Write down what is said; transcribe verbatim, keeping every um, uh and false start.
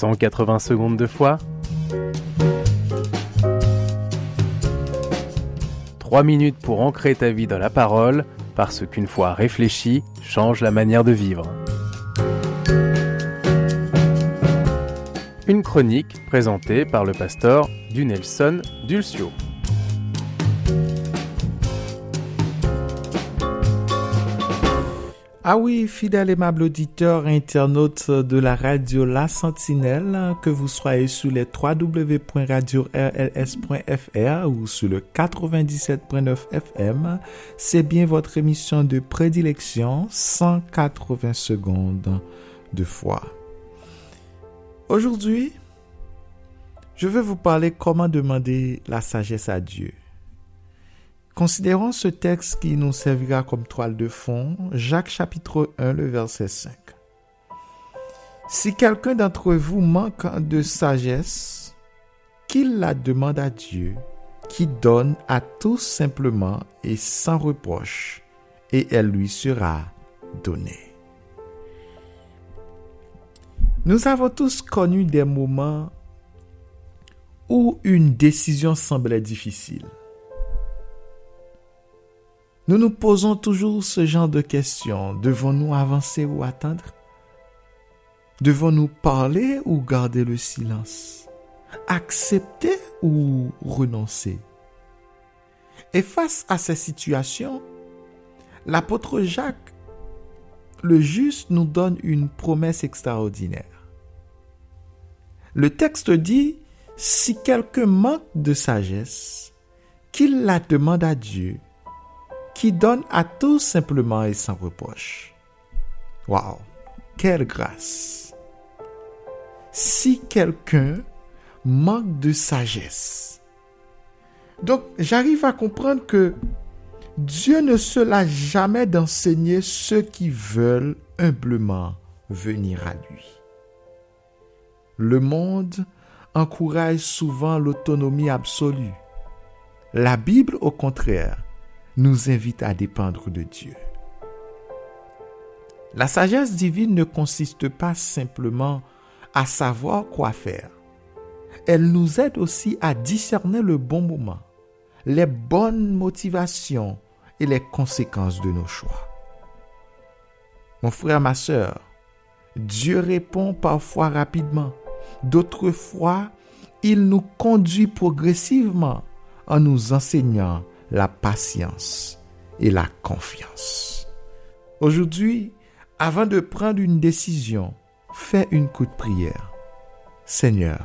cent quatre-vingts secondes de foi. trois minutes pour ancrer ta vie dans la parole, parce qu'une foi réfléchie change la manière de vivre. Une chronique présentée par le pasteur Dunelson Dulcio. Ah oui, fidèles aimable auditeurs et internautes de la radio La Sentinelle, que vous soyez sur les w w w point radio r l s point f r ou sur le quatre-vingt-dix-sept point neuf F M, c'est bien votre émission de prédilection, cent quatre-vingts secondes de foi. Aujourd'hui, je vais vous parler comment demander la sagesse à Dieu. Considérons ce texte qui nous servira comme toile de fond, Jacques chapitre un, le verset cinq. Si quelqu'un d'entre vous manque de sagesse, qu'il la demande à Dieu, qui donne à tous simplement et sans reproche, et elle lui sera donnée. Nous avons tous connu des moments où une décision semblait difficile. Nous nous posons toujours ce genre de questions. Devons-nous avancer ou attendre? Devons-nous parler ou garder le silence? Accepter ou renoncer? Et face à ces situations, l'apôtre Jacques, le juste, nous donne une promesse extraordinaire. Le texte dit, si quelqu'un manque de sagesse, qu'il la demande à Dieu, qui donne à tous simplement et sans reproche. Waouh, quelle grâce! Si quelqu'un manque de sagesse. Donc, j'arrive à comprendre que Dieu ne se lâche jamais d'enseigner ceux qui veulent humblement venir à lui. Le monde encourage souvent l'autonomie absolue. La Bible, au contraire, nous invite à dépendre de Dieu. La sagesse divine ne consiste pas simplement à savoir quoi faire. Elle nous aide aussi à discerner le bon moment, les bonnes motivations et les conséquences de nos choix. Mon frère, ma sœur, Dieu répond parfois rapidement. D'autres fois, il nous conduit progressivement en nous enseignant la patience et la confiance. Aujourd'hui, avant de prendre une décision, fais une courte prière. Seigneur,